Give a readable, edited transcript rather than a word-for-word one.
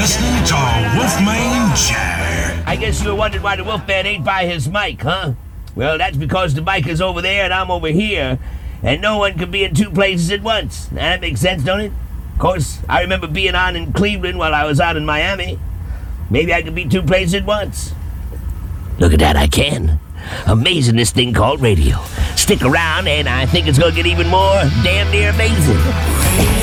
listening to Wolfman Chatter. I guess you were wondering why the Wolfman ain't by his mic, huh? Well, that's because the mic is over there and I'm over here, and no one can be in two places at once. That makes sense, don't it? Of course, I remember being on in Cleveland while I was out in Miami. Maybe I could be two places at once. Look at that, I can. Amazing, this thing called radio. Stick around and I think it's gonna get even more damn near amazing.